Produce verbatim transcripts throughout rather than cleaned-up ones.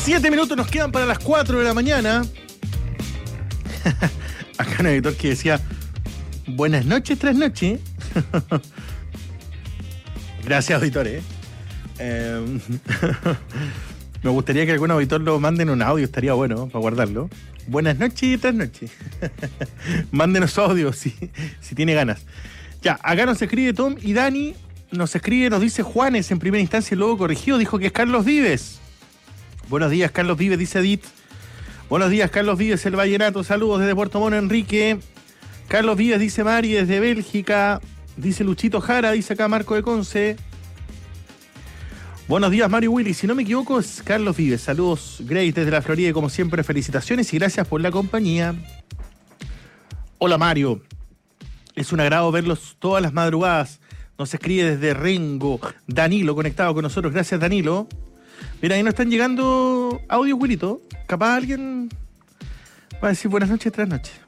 Siete minutos nos quedan para las cuatro de la mañana. Acá un editor que decía, buenas noches tras noche. Gracias, auditor, ¿eh? eh Me gustaría que algún auditor lo mande en un audio, estaría bueno para guardarlo. Buenas noches tras noche. Mándenos audio si, si tiene ganas. Ya, acá nos escribe Tom y Dani. Nos escribe, nos dice Juanes en primera instancia y luego corrigido. Dijo que es Carlos Vives. Buenos días, Carlos Vives, dice Edith. Buenos días, Carlos Vives, el Vallenato. Saludos desde Puerto Montt, Enrique. Carlos Vives, dice Mari, desde Bélgica. Dice Luchito Jara, dice acá Marco de Conce. Buenos días, Mario Willy. Si no me equivoco, es Carlos Vives. Saludos, Grace, desde la Florida. Y como siempre, felicitaciones y gracias por la compañía. Hola, Mario. Es un agrado verlos todas las madrugadas. Nos escribe desde Rengo. Danilo, conectado con nosotros. Gracias, Danilo. Mira, ahí nos están llegando audios, Wilito. Capaz alguien va a decir buenas noches tras noches.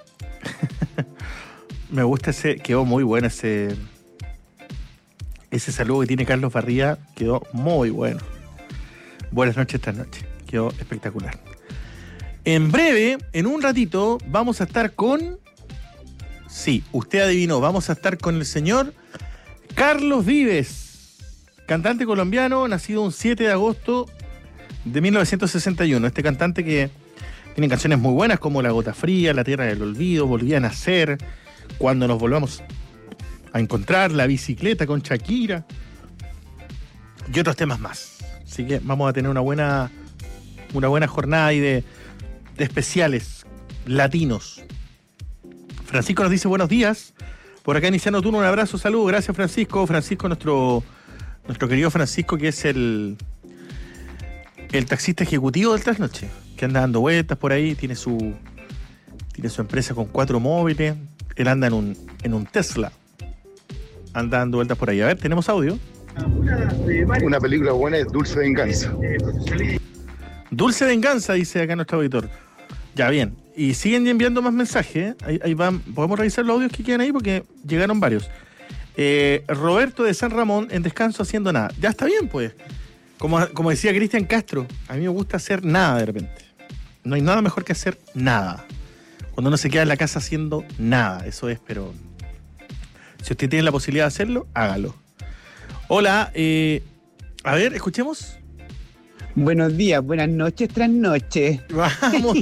Me gusta ese, quedó muy bueno ese... Ese saludo que tiene Carlos Barría quedó muy bueno. Buenas noches tras noche. Quedó espectacular. En breve, en un ratito, vamos a estar con... Sí, usted adivinó. Vamos a estar con el señor Carlos Vives, cantante colombiano, nacido un siete de agosto de mil novecientos sesenta y uno. Este cantante que tiene canciones muy buenas como La Gota Fría, La Tierra del Olvido, Volví a Nacer, Cuando nos volvamos a encontrar, La Bicicleta con Shakira y otros temas más. Así que vamos a tener una buena una buena jornada ahí de, de especiales latinos. Francisco nos dice buenos días. Por acá iniciando turno, un abrazo, saludos. Gracias, Francisco. Francisco, nuestro, nuestro querido Francisco, que es el, el taxista ejecutivo del Trasnoche, que anda dando vueltas por ahí, tiene su, tiene su empresa con cuatro móviles. Él anda en un, en un Tesla. Anda dando vueltas por ahí. A ver, ¿tenemos audio? Una película buena es Dulce Venganza. Dulce Venganza, dice acá nuestro auditor. Ya, bien. Y siguen enviando más mensajes. Ahí, ahí van. Podemos revisar los audios que quedan ahí porque llegaron varios. Eh, Roberto de San Ramón, en descanso haciendo nada. Ya está bien, pues. Como, como decía Cristian Castro, a mí me gusta hacer nada de repente. No hay nada mejor que hacer nada. Cuando uno se queda en la casa haciendo nada. Eso es, pero... Si usted tiene la posibilidad de hacerlo, hágalo. Hola, eh, a ver, escuchemos. Buenos días, buenas noches tras noche. Vamos.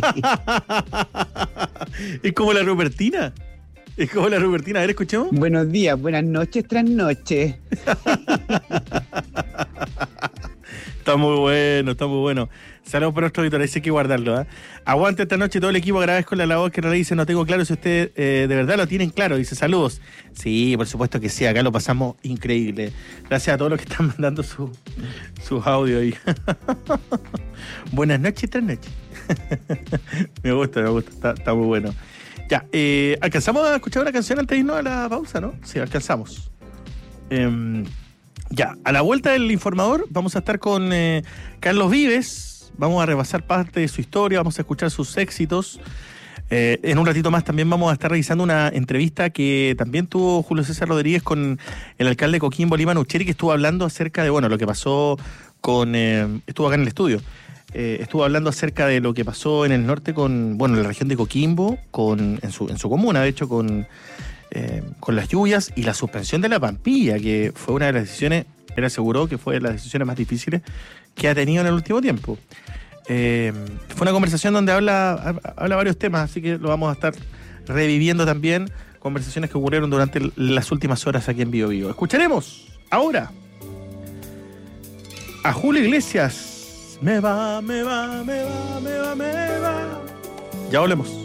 Es como la Rupertina. Es como la Rupertina. A ver, escuchemos. Buenos días, buenas noches tras noche. Está muy bueno, está muy bueno. Saludos para nuestro auditor, ese hay que guardarlo. ¿eh? Aguante esta noche todo el equipo, agradezco la labor que realiza. No tengo claro si ustedes eh, de verdad lo tienen claro. Dice saludos. Sí, por supuesto que sí, acá lo pasamos increíble. Gracias a todos los que están mandando sus su audios ahí. Buenas noches, tras noches. Me gusta, me gusta, está, está muy bueno. Ya, eh, ¿alcanzamos a escuchar una canción antes de irnos a la pausa, no? Sí, alcanzamos. Eh, ya, a la vuelta del informador vamos a estar con eh, Carlos Vives. Vamos a repasar parte de su historia, vamos a escuchar sus éxitos. Eh, en un ratito más también vamos a estar revisando una entrevista que también tuvo Julio César Rodríguez con el alcalde de Coquimbo, Lima Nucheri, que estuvo hablando acerca de, bueno, lo que pasó con... Eh, estuvo acá en el estudio. Eh, estuvo hablando acerca de lo que pasó en el norte con, bueno, en la región de Coquimbo, con, en, su, en su comuna, de hecho, con, eh, con las lluvias y la suspensión de la Pampilla, que fue una de las decisiones, él aseguró que fue de las decisiones más difíciles que ha tenido en el último tiempo. Eh, fue una conversación donde habla, habla varios temas, así que lo vamos a estar reviviendo también, conversaciones que ocurrieron durante las últimas horas aquí en Bio Bio. Escucharemos ahora a Julio Iglesias. Me va, me va, me va, me va, me va. Ya volvemos.